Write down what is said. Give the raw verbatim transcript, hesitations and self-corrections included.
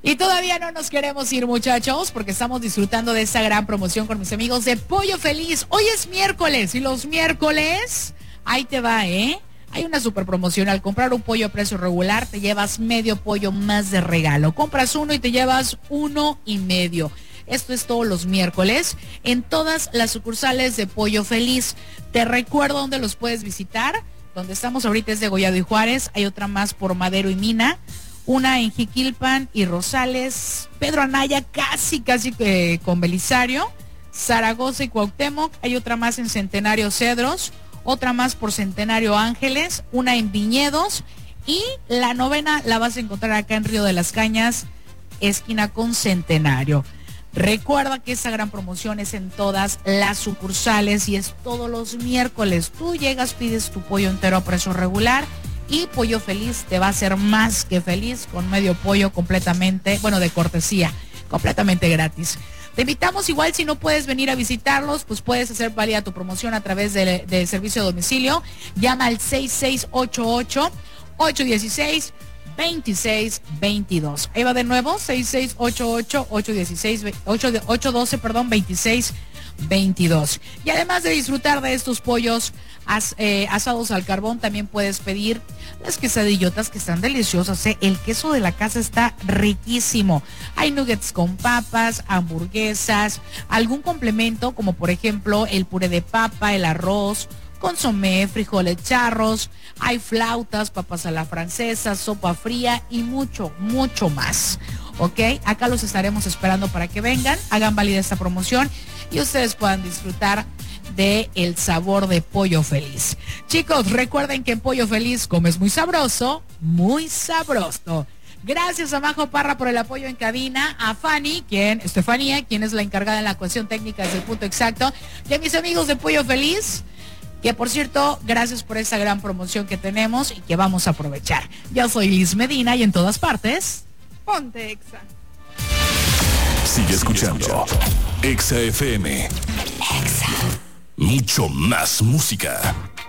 Y todavía no nos queremos ir, muchachos, porque estamos disfrutando de esta gran promoción con mis amigos de Pollo Feliz. Hoy es miércoles y los miércoles, ahí te va, ¿eh? Hay una super promoción. Al comprar un pollo a precio regular, te llevas medio pollo más de regalo. Compras uno y te llevas uno y medio. Esto es todos los miércoles en todas las sucursales de Pollo Feliz. Te recuerdo dónde los puedes visitar. Donde estamos ahorita es de Gollado y Juárez. Hay otra más por Madero y Mina. Una en Jiquilpan y Rosales, Pedro Anaya, casi, casi que con Belisario, Zaragoza y Cuauhtémoc. Hay otra más en Centenario Cedros, otra más por Centenario Ángeles, una en Viñedos y la novena la vas a encontrar acá en Río de las Cañas, esquina con Centenario. Recuerda que esta gran promoción es en todas las sucursales y es todos los miércoles. Tú llegas, pides tu pollo entero a precio regular y Pollo Feliz te va a hacer más que feliz con medio pollo completamente, bueno, de cortesía, completamente gratis. Te invitamos, igual si no puedes venir a visitarlos, pues puedes hacer válida tu promoción a través del de servicio de domicilio. Llama al seis seis ocho ocho, ocho uno seis, dos seis dos dos. Ahí va de nuevo, seis seis ocho ocho, ocho uno seis, ocho uno dos, perdón, veintiséis veintidós. Y además de disfrutar de estos pollos as, eh, asados al carbón, también puedes pedir las quesadillotas que están deliciosas, ¿eh? El queso de la casa está riquísimo. Hay nuggets con papas, hamburguesas, algún complemento como por ejemplo el puré de papa, el arroz, consomé, frijoles charros, hay flautas, papas a la francesa, sopa fría y mucho, mucho más. ¿Ok? Acá los estaremos esperando para que vengan, hagan válida esta promoción y ustedes puedan disfrutar de el sabor de Pollo Feliz. Chicos, recuerden que en Pollo Feliz comes muy sabroso, muy sabroso. Gracias a Majo Parra por el apoyo en cabina, a Fanny, quien, Estefanía, quien es la encargada en la cuestión técnica desde el punto exacto, y a mis amigos de Pollo Feliz, que por cierto, gracias por esta gran promoción que tenemos y que vamos a aprovechar. Yo soy Liz Medina y en todas partes, ponte Exa. Sigue escuchando Exa F M. Exa. Mucho más música.